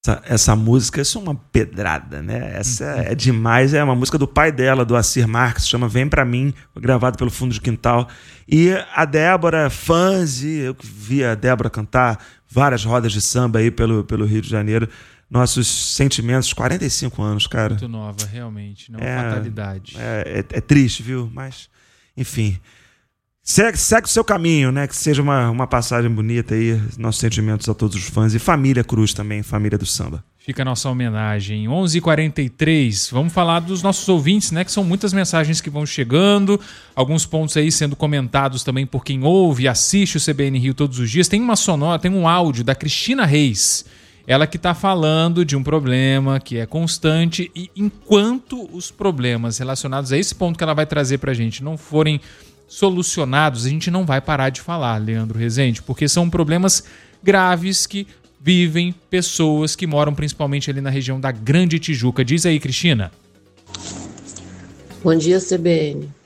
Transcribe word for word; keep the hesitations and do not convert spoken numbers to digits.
Essa, essa música, isso é uma pedrada, né? Essa uhum. é demais, é uma música do pai dela, do Assir Marques, chama Vem Pra Mim, foi gravado pelo Fundo de Quintal. E a Débora, fãs, e eu vi a Débora cantar várias rodas de samba aí pelo, pelo Rio de Janeiro. Nossos sentimentos, quarenta e cinco anos, cara. Muito nova, realmente, não é uma fatalidade. É, é, é triste, viu? Mas, enfim... Segue, segue o seu caminho, né? Que seja uma, uma passagem bonita aí. Nossos sentimentos a todos os fãs. E família Cruz também, família do samba. Fica a nossa homenagem. onze e quarenta e três, vamos falar dos nossos ouvintes, né? Que são muitas mensagens que vão chegando. Alguns pontos aí sendo comentados também por quem ouve e assiste o C B N Rio todos os dias. Tem uma sonora, tem um áudio da Cristina Reis. Ela que está falando de um problema que é constante e enquanto os problemas relacionados a esse ponto que ela vai trazer para a gente não forem solucionados, a gente não vai parar de falar, Leandro Rezende, porque são problemas graves que vivem pessoas que moram principalmente ali na região da Grande Tijuca. Diz aí, Cristina. Bom dia, C B N.